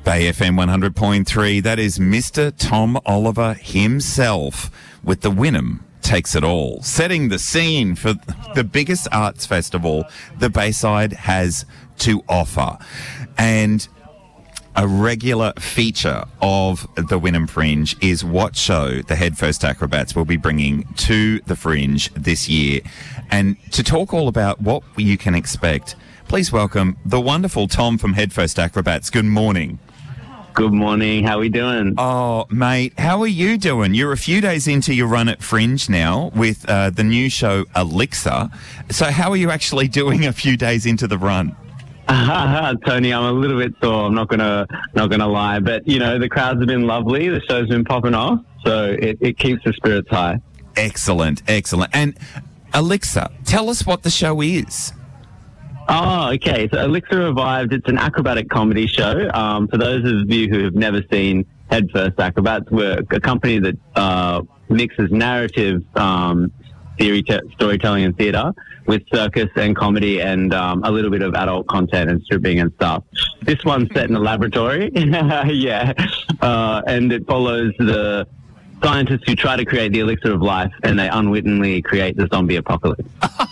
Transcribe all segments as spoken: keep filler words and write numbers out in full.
Bay F M one hundred point three, that is Mister Tom Oliver himself with the Wynnum Takes It All, setting the scene for the biggest arts festival the Bayside has to offer. And a regular feature of the Wynnum Fringe is what show the Head First Acrobats will be bringing to the Fringe this year. And to talk all about what you can expect, please welcome the wonderful Tom from Head First Acrobats. Good morning. Good morning. How are we doing? Oh, mate, how are you doing? You're a few days into your run at Fringe now with uh, the new show Elixir. So how are you actually doing a few days into the run? Tony, I'm a little bit sore. I'm not gonna not gonna lie, but you know the crowds have been lovely. The show's been popping off, so it, it keeps the spirits high. Excellent, excellent. And Elixir, tell us what the show is. Oh, okay. So Elixir Revived, it's an acrobatic comedy show. Um, for those of you who have never seen Head First Acrobats, we're a company that uh, mixes narrative um, theory te- storytelling and theatre with circus and comedy and um, a little bit of adult content and stripping and stuff. This one's set in a laboratory. yeah. Uh, and it follows the scientists who try to create the elixir of life and they unwittingly create the zombie apocalypse.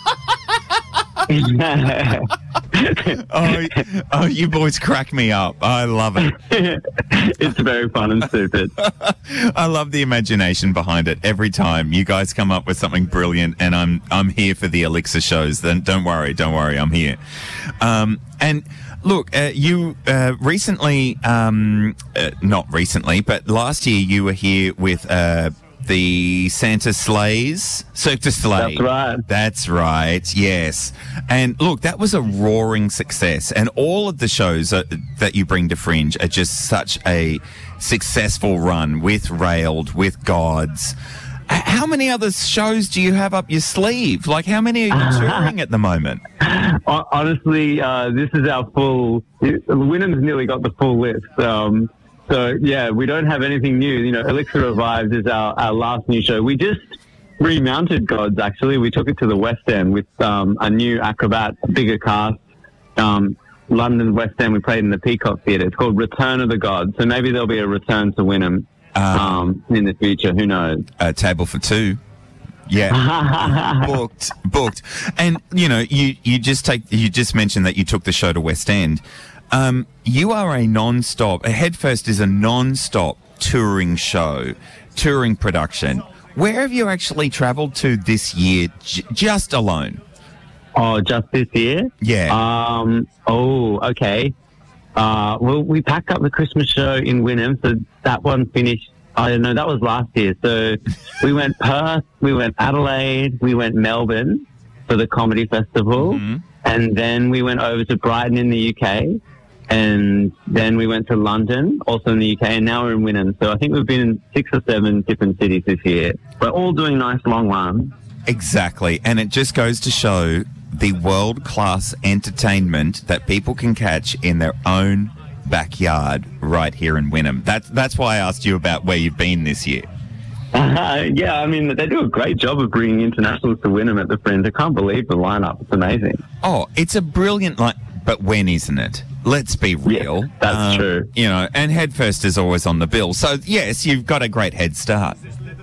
oh, oh, you boys crack me up. I love it. It's very fun and stupid. I love the imagination behind it. Every time you guys come up with something brilliant, and I'm I'm here for the Elixir shows. Then don't worry, don't worry, I'm here. Um, and look, uh, you uh, recently, um, uh, not recently, but last year you were here with. Uh, The Santa Sleighs, Cirque du Soleil. That's right. That's right, yes. And look, that was a roaring success. And all of the shows uh, that you bring to Fringe are just such a successful run with Railed, with Gods. H- How many other shows do you have up your sleeve? Like, how many are you touring at the moment? Honestly, uh, this is our full... Wynnum's nearly got the full list. Um So, yeah, we don't have anything new. You know, Elixir Revived is our, our last new show. We just remounted Gods, actually. We took it to the West End with um, a new acrobat, bigger cast. Um, London West End, we played in the Peacock Theatre. It's called Return of the Gods. So maybe there'll be a return to Wynnum um, um, in the future. Who knows? A table for two. Yeah, booked, booked. And, you know, you, you just take, you just mentioned that you took the show to West End. Um, you are a non-stop, a Head First is a non-stop touring show, touring production. Where have you actually travelled to this year, j- just alone? Oh, just this year? Yeah. Um. Oh, okay. Uh. Well, we packed up the Christmas show in Wynnum, so that one finished. I don't know, that was last year. So we went Perth, we went Adelaide, we went Melbourne for the comedy festival, mm-hmm. and then we went over to Brighton in the U K. And then we went to London, also in the U K, and now we're in Wynnum. So I think we've been in six or seven different cities this year. We're all doing nice long runs. Exactly. And it just goes to show the world-class entertainment that people can catch in their own backyard right here in Wynnum. That's, that's why I asked you about where you've been this year. Uh, yeah, I mean, they do a great job of bringing internationals to Wynnum at the Fringe. I can't believe the lineup. It's amazing. Oh, it's a brilliant line. But when isn't it? Let's be real. Yeah, that's um, true. You know, and Head First is always on the bill. So, yes, you've got a great head start.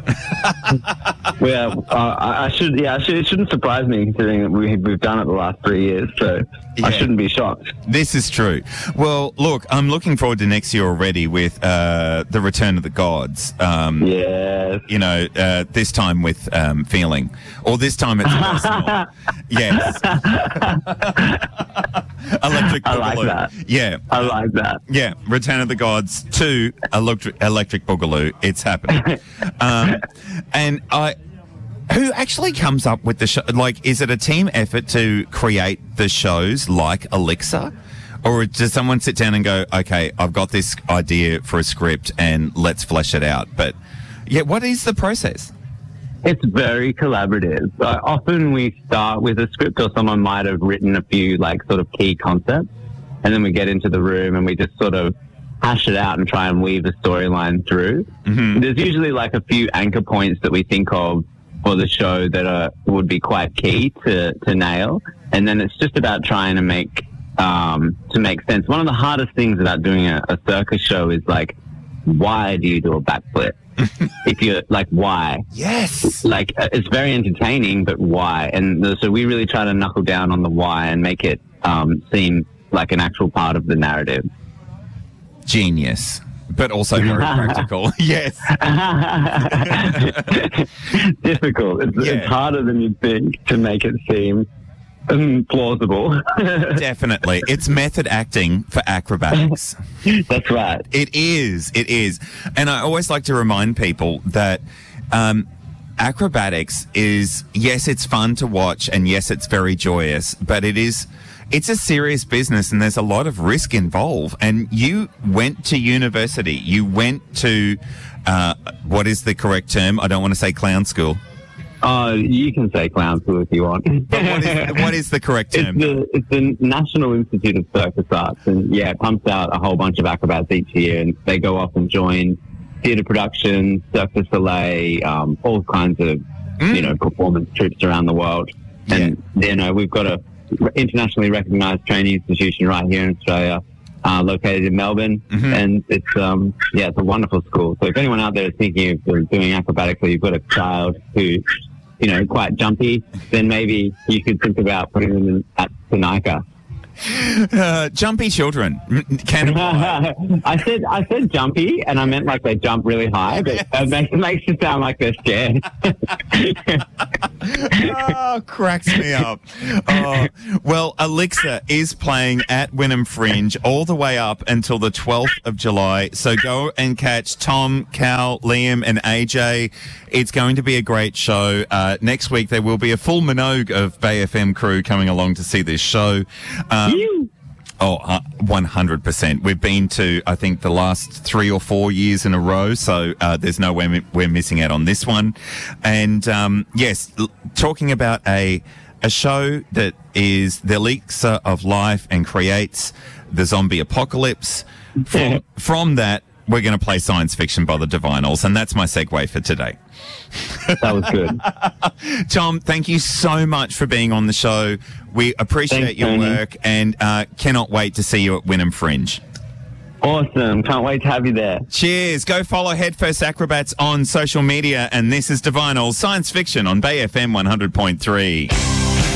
Well, uh, I should, yeah, I should, it shouldn't surprise me considering that we, we've done it the last three years. So yeah. I shouldn't be shocked. This is true. Well, look, I'm looking forward to next year already with uh, the Return of the Gods. Um, yes. You know, uh, this time with um, feeling. Or this time it's personal. Yes. Electric Boogaloo. I like that. Yeah. I like that. Yeah. Return of the Gods to Electric, Electric Boogaloo. It's happening. um, and I... Who actually comes up with the show? Like, is it a team effort to create the shows like Elixir? Or does someone sit down and go, okay, I've got this idea for a script and let's flesh it out? But, yeah, what is the process? It's very collaborative. Uh, often we start with a script or someone might have written a few, like, sort of key concepts. And then we get into the room and we just sort of hash it out and try and weave the storyline through. Mm-hmm. There's usually, like, a few anchor points that we think of for the show that are, would be quite key to, to nail. And then it's just about trying to make um, to make sense. One of the hardest things about doing a, a circus show is like, why do you do a backflip? If you're like, why? Yes. Like, uh, it's very entertaining, but why? And uh, so we really try to knuckle down on the why and make it um, seem like an actual part of the narrative. Genius. But also very practical. Yes. Difficult. It's, Yeah. it's harder than you'd think to make it seem um, plausible. Definitely. It's method acting for acrobatics. That's right. It is. It is. And I always like to remind people that um, acrobatics is, yes, it's fun to watch, and yes, it's very joyous, but it is, it's a serious business, and there's a lot of risk involved. And you went to university. You went to, uh, what is the correct term? I don't want to say clown school. Oh, you can say clown school if you want. But what is, what is the correct It's term? the, it's the National Institute of Circus Arts, and yeah, it pumps out a whole bunch of acrobats each year, and they go off and join theatre productions, Cirque du Soleil, um, all kinds of, Mm. you know, performance troupes around the world. And, you know, we've got a internationally recognised training institution right here in Australia, uh, located in Melbourne, Mhm. and it's, um, yeah, it's a wonderful school. So if anyone out there is thinking of doing acrobatics, or you've got a child who, you know, quite jumpy, then maybe you could think about putting them in, at Sonica. Uh, jumpy children. Can apply. I said I said jumpy, and I meant like they jump really high, but that makes, makes it sound like they're scared. Oh, cracks me up. Oh, well, Elixir is playing at Wynnum Fringe all the way up until the twelfth of July. So go and catch Tom, Cal, Liam, and A J. It's going to be a great show. Uh, next week, there will be a full Minogue of Bay F M crew coming along to see this show. Um, Oh, uh, one hundred percent. We've been to, I think, the last three or four years in a row, so uh, there's no way mi- we're missing out on this one. And, um, yes, l- talking about a a show that is the elixir of life and creates the zombie apocalypse. From, from that, we're going to play Science Fiction by the Divinals, and that's my segue for today. That was good. Tom, thank you so much for being on the show. We appreciate Thanks, your Tony. work, and uh, cannot wait to see you at Wynnum Fringe. Awesome. Can't wait to have you there. Cheers. Go follow Headfirst Acrobats on social media, and this is Divinal Science Fiction on Bay F M one hundred point three.